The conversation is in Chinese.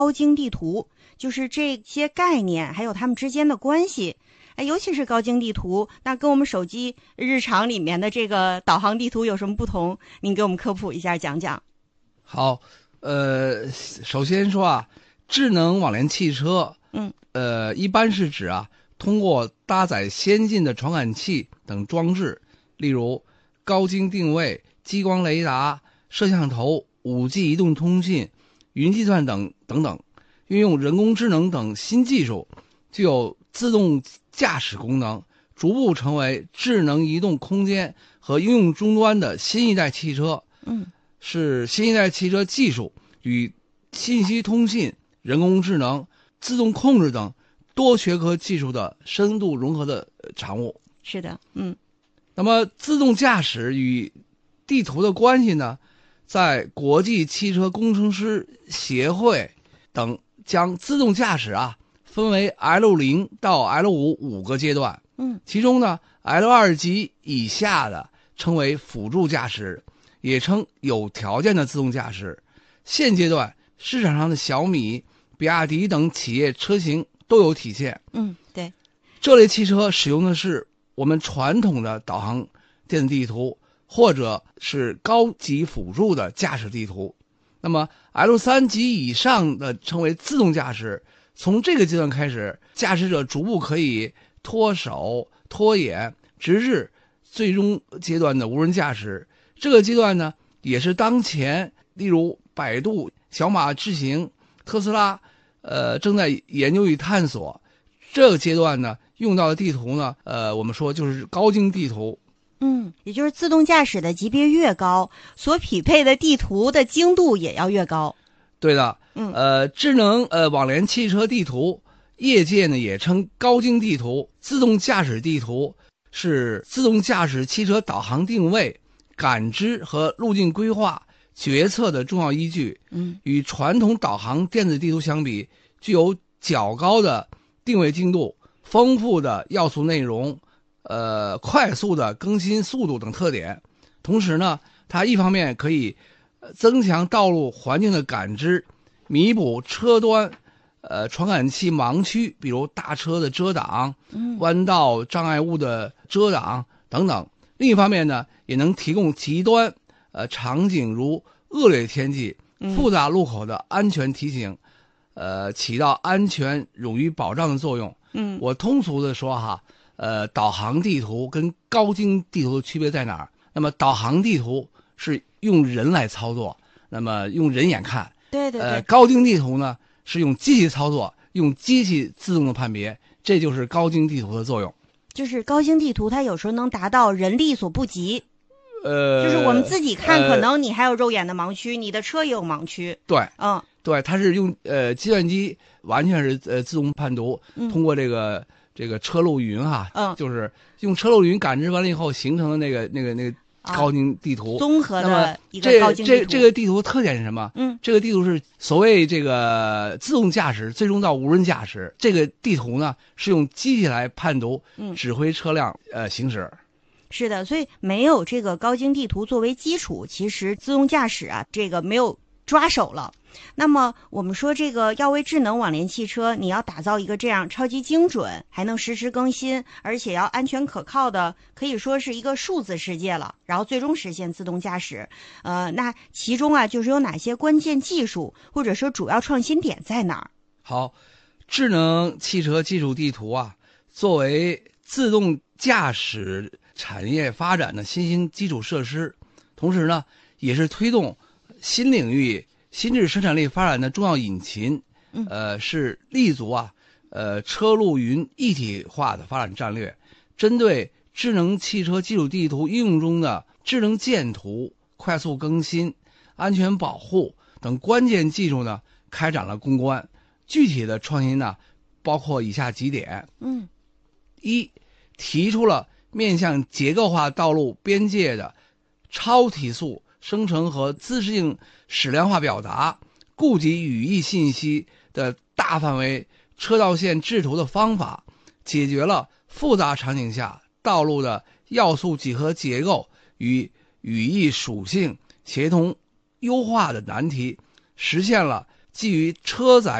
高精地图，就是这些概念还有它们之间的关系。尤其是高精地图，那跟我们手机日常里面的这个导航地图有什么不同？您给我们科普一下，讲讲。 好，首先说啊，智能网联汽车，一般是指通过搭载先进的传感器等装置，例如高精定位、激光雷达、摄像头、5G 移动通信、云计算等等，运用人工智能等新技术，具有自动驾驶功能，逐步成为智能移动空间和应用终端的新一代汽车。是新一代汽车技术与信息通信、人工智能、自动控制等多学科技术的深度融合的产物。 是的， 那么自动驾驶与地图的关系呢，在国际汽车工程师协会等将自动驾驶分为 L0 到 L5 5个阶段。其中呢 L2 级以下的称为辅助驾驶，也称有条件的自动驾驶。现阶段市场上的小米、比亚迪等企业车型都有体现。 对， 这类汽车使用的是我们传统的导航电子地图，或者是高级辅助的驾驶地图。那么 L3 级以上的称为自动驾驶。从这个阶段开始，驾驶者逐步可以脱手脱眼，直至最终阶段的无人驾驶。这个阶段呢，也是当前例如百度、小马智行、特斯拉正在研究与探索。这个阶段呢，用到的地图呢，我们说就是高精地图。 也就是自动驾驶的级别越高，所匹配的地图的精度也要越高。 对的。智能网联汽车地图，业界呢也称高精地图。自动驾驶地图是自动驾驶汽车导航定位、感知和路径规划决策的重要依据。与传统导航电子地图相比，具有较高的定位精度、丰富的要素内容、快速的更新速度等特点。同时呢，它一方面可以增强道路环境的感知，弥补车端传感器盲区，比如大车的遮挡、弯道障碍物的遮挡等等。另一方面呢，也能提供极端场景，如恶劣天气、复杂路口的安全提醒，起到安全冗余保障的作用。我通俗的说导航地图跟高精地图的区别在哪儿？那么导航地图是用人来操作，那么用人眼看。 对。 高精地图呢是用机器操作，用机器自动的判别，这就是高精地图的作用。 就是高精地图它有时候能达到人力所不及。就是我们自己看，可能你还有肉眼的盲区，你的车也有盲区。 对，对，它是用计算机完全是自动判读，通过这个车路云就是用车路云感知完了以后形成的那个高精地图， 综合的一个高精地图。 这个地图特点是什么？这个地图是所谓这个自动驾驶最终到无人驾驶。这个地图呢是用机器来判读，指挥车辆行驶。 是的，所以没有这个高精地图作为基础，其实自动驾驶这个没有抓手了。那么我们说这个要为智能网联汽车，你要打造一个这样超级精准，还能实时更新，而且要安全可靠的，可以说是一个数字世界了，然后最终实现自动驾驶。那其中就是有哪些关键技术，或者说主要创新点在哪儿？ 好，智能汽车技术地图作为自动驾驶产业发展的新兴基础设施，同时呢，也是推动新领域新质生产力发展的重要引擎。是立足车路云一体化的发展战略，针对智能汽车技术地图应用中的智能建图、快速更新、安全保护等关键技术呢，开展了攻关。具体的创新呢，包括以下几点。一，提出了面向结构化道路边界的超提速生成和自适应矢量化表达、顾及语义信息的大范围车道线制图的方法，解决了复杂场景下道路的要素几何结构与语义属性协同优化的难题，实现了基于车载